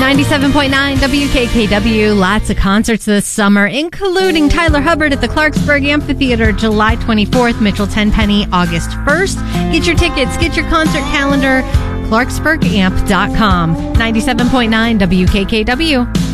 97.9 WKKW. Lots of concerts this summer, including Tyler Hubbard at the Clarksburg Amphitheater July 24th, Mitchell Tenpenny August 1st. Get your tickets, get your concert calendar, clarksburgamp.com. 97.9 WKKW.